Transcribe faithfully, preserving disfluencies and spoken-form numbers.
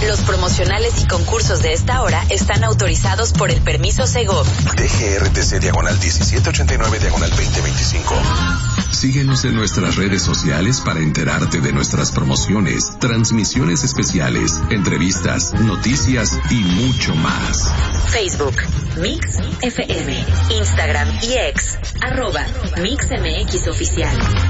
Los promocionales y concursos de esta hora están autorizados por el permiso Segov. D G R T C diagonal diecisiete ochenta y nueve diagonal veinte veinticinco. Síguenos en nuestras redes sociales para enterarte de nuestras promociones, transmisiones especiales, entrevistas, noticias y mucho más. Facebook, Mix F M, Instagram y X, arroba Mix M X Oficial.